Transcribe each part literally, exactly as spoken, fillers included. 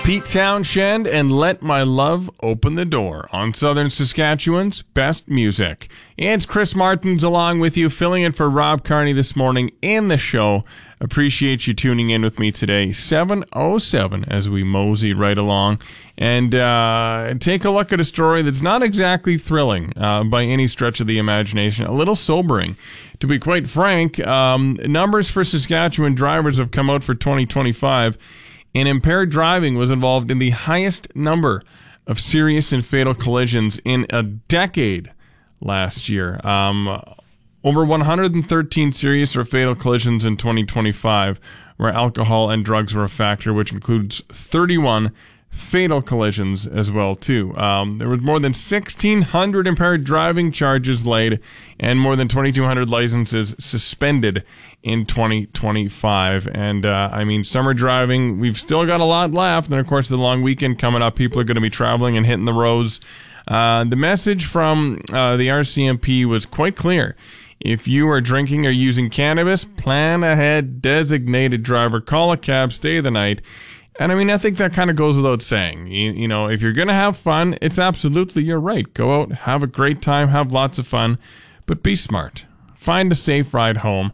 Pete Townshend and Let My Love Open the Door on Southern Saskatchewan's best music. It's Chris Martins along with you, filling in for Rob Carney this morning in the show. Appreciate you tuning in with me today, seven oh seven, as we mosey right along. And uh, take a look at a story that's not exactly thrilling uh, by any stretch of the imagination, a little sobering. To be quite frank, um, numbers for Saskatchewan drivers have come out for twenty twenty-five, and impaired driving was involved in the highest number of serious and fatal collisions in a decade last year. Um, over one hundred thirteen serious or fatal collisions in twenty twenty-five, where alcohol and drugs were a factor, which includes thirty-one fatal collisions as well, too. Um, there was more than sixteen hundred impaired driving charges laid and more than twenty-two hundred licenses suspended in twenty twenty-five. And, uh, I mean, summer driving, we've still got a lot left. And, of course, the long weekend coming up, people are going to be traveling and hitting the roads. Uh, the message from uh, the R C M P was quite clear. If you are drinking or using cannabis, plan ahead, designated driver, call a cab, stay the night. And I mean, I think that kind of goes without saying. You, you know, if you're going to have fun, it's absolutely your right. Go out, have a great time, have lots of fun, but be smart. Find a safe ride home.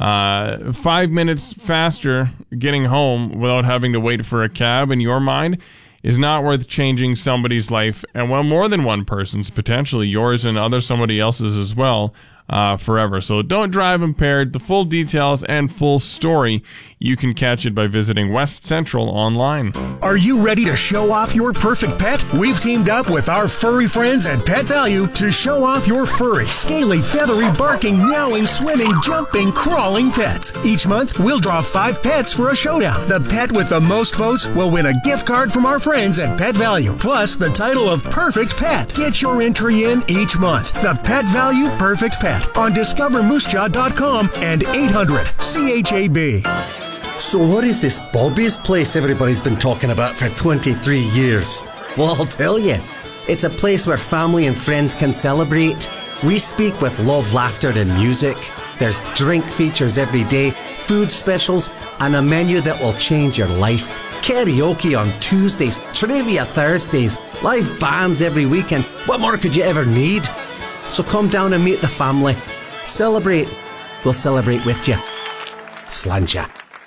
Uh, five minutes faster getting home without having to wait for a cab in your mind is not worth changing somebody's life, and well, more than one person's, potentially yours and other somebody else's as well, uh, forever. So don't drive impaired. The full details and full story, you can catch it by visiting West Central online. Are you ready to show off your perfect pet? We've teamed up with our furry friends at Pet Value to show off your furry, scaly, feathery, barking, meowing, swimming, jumping, crawling pets. Each month, we'll draw five pets for a showdown. The pet with the most votes will win a gift card from our friends at Pet Value, plus the title of Perfect Pet. Get your entry in each month. The Pet Value Perfect Pet on discover moose jaw dot com and eight hundred C H A B. So what is this Bobby's place everybody's been talking about for twenty-three years? Well, I'll tell you. It's a place where family and friends can celebrate. We speak with love, laughter and music. There's drink features every day, food specials, and a menu that will change your life. Karaoke on Tuesdays, trivia Thursdays, live bands every weekend. What more could you ever need? So come down and meet the family. Celebrate. We'll celebrate with you. Slàinte.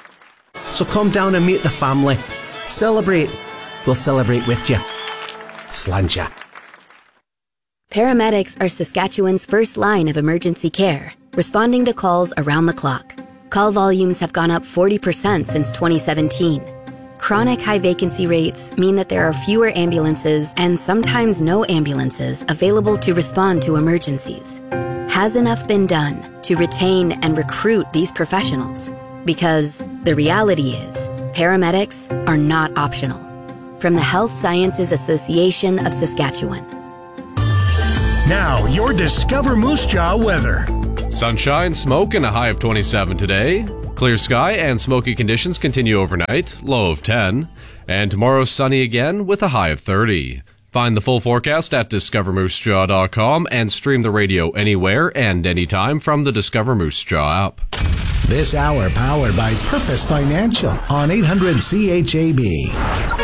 So come down and meet the family. Celebrate. We'll celebrate with you. Slàinte. Paramedics are Saskatchewan's first line of emergency care, responding to calls around the clock. Call volumes have gone up forty percent since twenty seventeen. Chronic high vacancy rates mean that there are fewer ambulances and sometimes no ambulances available to respond to emergencies. Has enough been done to retain and recruit these professionals? Because the reality is, paramedics are not optional. From the Health Sciences Association of Saskatchewan. Now, your Discover Moose Jaw weather. Sunshine, smoke, and a high of twenty-seven today. Clear sky and smoky conditions continue overnight, low of ten. And tomorrow sunny again with a high of thirty. Find the full forecast at discover moose jaw dot com and stream the radio anywhere and anytime from the Discover Moose Jaw app. This hour powered by Purpose Financial on eight hundred C H A B.